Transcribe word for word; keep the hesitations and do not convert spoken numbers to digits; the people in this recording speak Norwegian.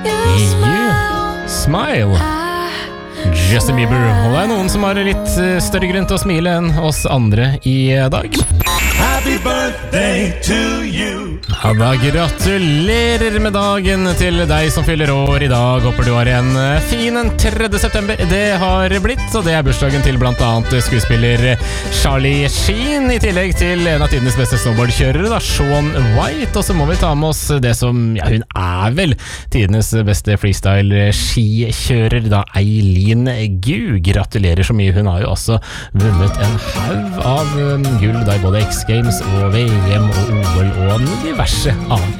You Smile. Justin Bieber. Og det er noen som har litt større grunn til å smile enn oss andre i dag. Happy birthday to you. Ja, da gratulerer med dagen til deg som fyller år i dag. Håper du har en fin tredje september. Det har blitt, og det er bursdagen til blant annet skuespiller Charlie Sheen, i tillegg til en av tidenes beste snowboardkjørere, da, Shaun White. Og så må vi ta med oss det som, ja, hun er vel tidenes beste freestyle-skikjører, da, Eileen Gu. Gratulerer så mye. Hun har jo også vunnet en haug av gull, da, i både X Games og V M og O L og diverse annet.